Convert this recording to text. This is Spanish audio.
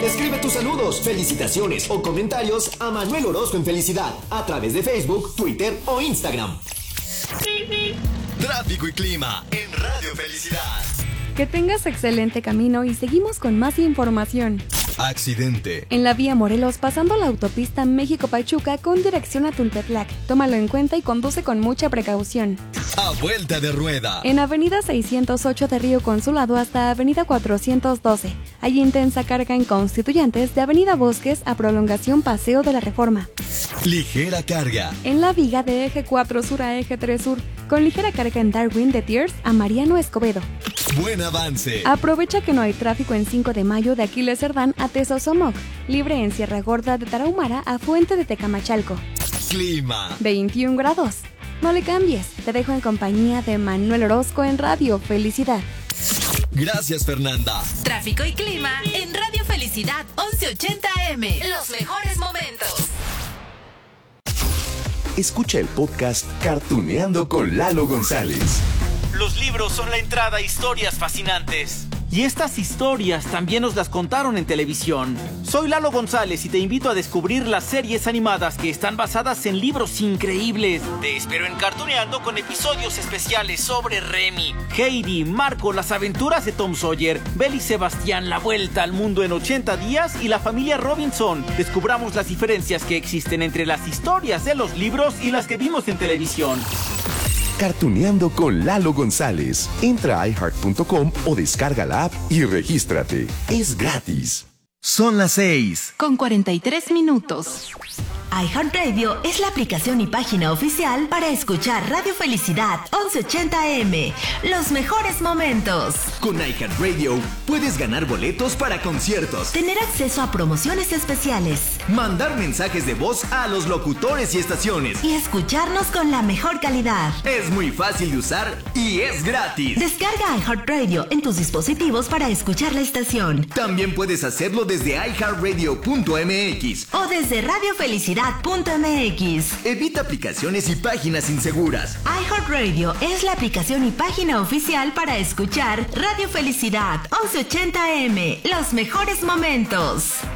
Escribe tus saludos, felicitaciones o comentarios a Manuel Orozco en Felicidad a través de Facebook, Twitter o Instagram. Tráfico y clima en Radio Felicidad. Que tengas excelente camino y seguimos con más información. Accidente. En la vía Morelos, pasando la autopista México-Pachuca con dirección a Tulpetlac. Tómalo en cuenta y conduce con mucha precaución. A vuelta de rueda. En avenida 608 de Río Consulado hasta avenida 412. Hay intensa carga en Constituyentes de avenida Bosques a prolongación Paseo de la Reforma. Ligera carga. En la viga de eje 4 sur a eje 3 sur, con ligera carga en Darwin de Tiers a Mariano Escobedo. Buen avance. Aprovecha que no hay tráfico en 5 de mayo de Aquiles Cerdán a Tezosomoc, libre en Sierra Gorda de Tarahumara a Fuente de Tecamachalco. Clima. 21 grados. No le cambies, te dejo en compañía de Manuel Orozco en Radio Felicidad. Gracias, Fernanda. Tráfico y clima en Radio Felicidad 1180 AM. Los mejores momentos. Escucha el podcast Cartuneando con Lalo González. Los libros son la entrada a historias fascinantes. Y estas historias también nos las contaron en televisión. Soy Lalo González y te invito a descubrir las series animadas que están basadas en libros increíbles. Te espero en Cartuneando con episodios especiales sobre Remy, Heidi, Marco, las aventuras de Tom Sawyer, Belle y Sebastián, la vuelta al mundo en 80 días y la familia Robinson. Descubramos las diferencias que existen entre las historias de los libros y las que vimos en televisión. Cartuneando con Lalo González. Entra a iHeart.com o descarga la app y regístrate. Es gratis. Son las 6. Con 43 minutos. iHeartRadio es la aplicación y página oficial para escuchar Radio Felicidad 1180 AM. Los mejores momentos. Con iHeartRadio puedes ganar boletos para conciertos, Tener acceso a promociones especiales mandar mensajes de voz a los locutores y estaciones. y escucharnos con la mejor calidad. Es muy fácil de usar y es gratis. Descarga iHeartRadio en tus dispositivos para escuchar la estación También puedes hacerlo desde iHeartRadio.mx. o desde radiofelicidad.mx. Evita aplicaciones y páginas inseguras. iHeartRadio es la aplicación y página oficial para escuchar Radio Felicidad 1180 AM. Los mejores momentos.